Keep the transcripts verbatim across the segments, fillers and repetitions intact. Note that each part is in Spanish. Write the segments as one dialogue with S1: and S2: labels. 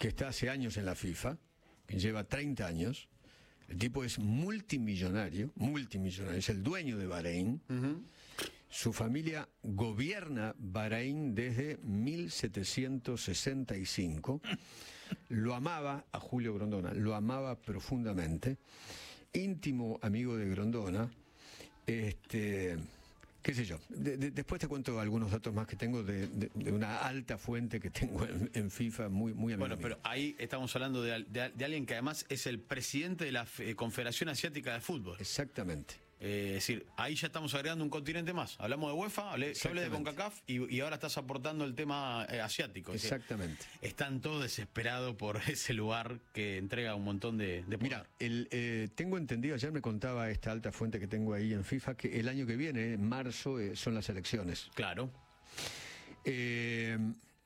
S1: que está hace años en la FIFA, que lleva treinta años. El tipo es multimillonario, multimillonario, es el dueño de Bahrein. Uh-huh. Su familia gobierna Bahrein desde mil setecientos sesenta y cinco. Lo amaba a Julio Grondona, lo amaba profundamente. Íntimo amigo de Grondona. Este, qué sé yo. De, de, después te cuento algunos datos más que tengo de, de, de una alta fuente que tengo en, en FIFA, muy, muy amigo.
S2: Bueno, pero ahí estamos hablando de, de, de alguien que además es el presidente de la Confederación Asiática de Fútbol.
S1: Exactamente.
S2: Eh, es decir, ahí ya estamos agregando un continente más. Hablamos de UEFA, hablé, yo hablé de CONCACAF y, y ahora estás aportando el tema eh, asiático.
S1: Exactamente.
S2: Es decir, están todos desesperados por ese lugar que entrega un montón de, de poder.
S1: Mira, el, eh, tengo entendido, ayer me contaba esta alta fuente que tengo ahí en FIFA, que el año que viene, en marzo, eh, son las elecciones.
S2: Claro.
S1: Eh,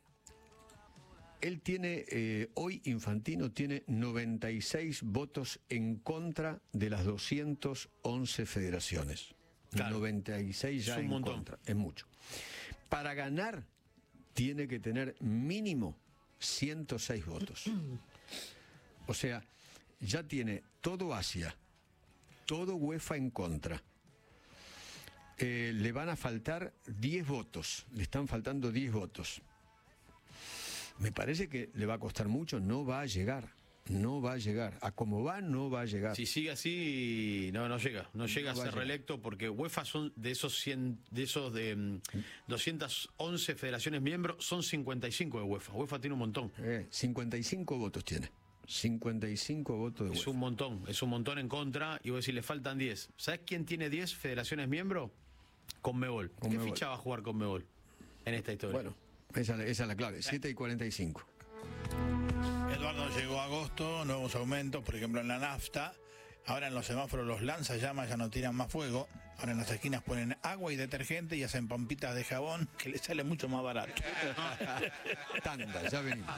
S1: él tiene, eh, hoy Infantino tiene noventa y seis votos en contra de las doscientas once federaciones. Claro. noventa y seis ya
S2: es un
S1: en
S2: montón.
S1: Contra, es mucho. Para ganar tiene que tener mínimo ciento seis votos. O sea, ya tiene todo Asia, todo UEFA en contra. Eh, le van a faltar diez votos, le están faltando diez votos. Me parece que le va a costar mucho, no va a llegar, no va a llegar. A como va, no va a llegar.
S2: Si sigue así, no, no llega, no llega
S1: no
S2: a ser reelecto porque UEFA son de esos cien, de esos de um, doscientas once federaciones miembros, son cincuenta y cinco de UEFA. UEFA tiene un montón.
S1: Eh, cincuenta y cinco votos tiene. cincuenta y cinco votos de UEFA.
S2: Es un montón, es un montón en contra y voy a decir, le faltan diez. ¿Sabes quién tiene diez federaciones miembros? Conmebol. ¿Qué
S1: Conmebol.
S2: ficha va a jugar Conmebol en esta historia?
S1: Bueno. Esa, esa es la clave, siete y cuarenta y cinco.
S3: Eduardo, llegó agosto, nuevos aumentos, por ejemplo en la nafta. Ahora en los semáforos los lanzallamas ya no tiran más fuego. Ahora en las esquinas ponen agua y detergente y hacen pompitas de jabón que les sale mucho más barato.
S1: Tanda, ya venimos.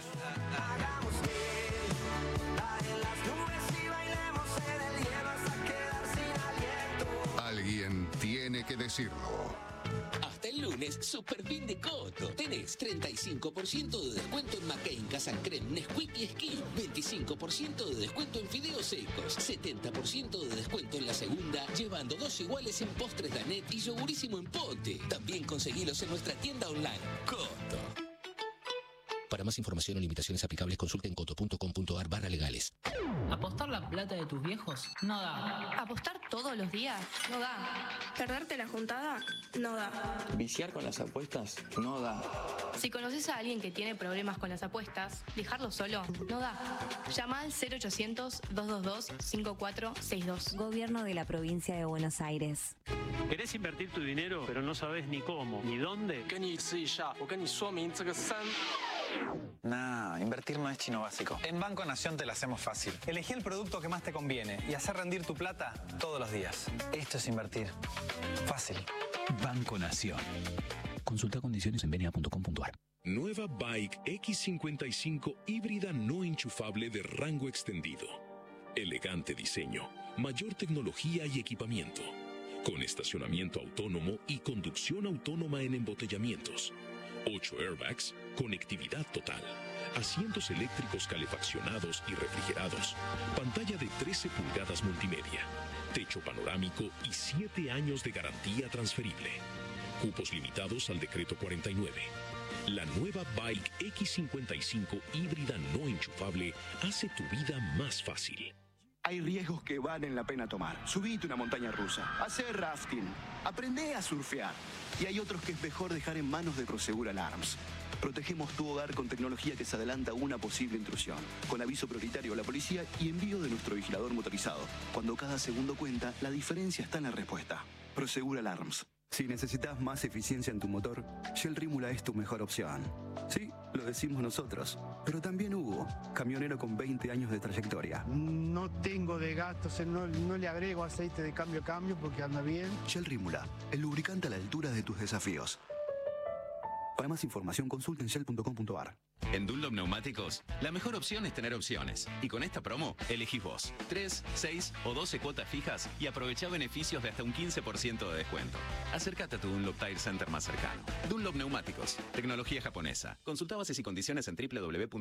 S4: Alguien tiene que decirlo.
S5: Hasta el lunes, Super Fin de Coto. Tenés treinta y cinco por ciento de descuento en McCain, Casan Creme, Nesquik y Skin. veinticinco por ciento de descuento en fideos secos. setenta por ciento de descuento en la segunda, llevando dos iguales en postres Danet y yogurísimo en pote. También conseguilos en nuestra tienda online. Coto. Para más información o limitaciones aplicables, consulta en coto punto com punto ar barra legales.
S6: ¿Apostar la plata de tus viejos? No da.
S7: ¿Apostar todos los días? No da. ¿Perderte la juntada? No da.
S8: ¿Viciar con las apuestas? No da.
S7: Si conoces a alguien que tiene problemas con las apuestas, dejarlo solo no da. Llama al cero ochocientos, dos dos dos, cinco cuatro seis dos.
S9: Gobierno de la Provincia de Buenos Aires.
S10: ¿Querés invertir tu dinero, pero no sabes ni cómo, ni dónde?
S11: Nah, invertir no es chino básico. En Banco Nación te lo hacemos fácil. Elegí el producto que más te conviene y hacer rendir tu plata todos los días. Esto es invertir. Fácil.
S12: Banco Nación. Consulta condiciones en b n a punto com punto ar.
S13: Nueva Bike X cincuenta y cinco híbrida no enchufable de rango extendido. Elegante diseño, mayor tecnología y equipamiento. Con estacionamiento autónomo y conducción autónoma en embotellamientos. ocho airbags, conectividad total, asientos eléctricos calefaccionados y refrigerados, pantalla de trece pulgadas multimedia, techo panorámico y siete años de garantía transferible. Cupos limitados al decreto cuarenta y nueve. La nueva Bike X cincuenta y cinco híbrida no enchufable hace tu vida más fácil.
S14: Hay riesgos que valen la pena tomar. Subite una montaña rusa, hacer rafting, aprende a surfear. Y hay otros que es mejor dejar en manos de Prosegur Alarms. Protegemos tu hogar con tecnología que se adelanta a una posible intrusión, con aviso prioritario a la policía y envío de nuestro vigilador motorizado. Cuando cada segundo cuenta, la diferencia está en la respuesta. Prosegur Alarms. Si necesitas más eficiencia en tu motor, Shell Rímula es tu mejor opción. Sí, lo decimos nosotros, pero también Hugo, camionero con veinte años de trayectoria.
S15: No tengo de gastos, no, no le agrego aceite de cambio a cambio porque anda bien.
S14: Shell Rímula, el lubricante a la altura de tus desafíos. Para más información, consulta en shell punto com punto ar.
S16: En Dunlop Neumáticos, la mejor opción es tener opciones. Y con esta promo, elegís vos. tres, seis o doce cuotas fijas y aprovechá beneficios de hasta un quince por ciento de descuento. Acércate a tu Dunlop Tire Center más cercano. Dunlop Neumáticos, tecnología japonesa. Consulta bases y condiciones en doble u doble u doble u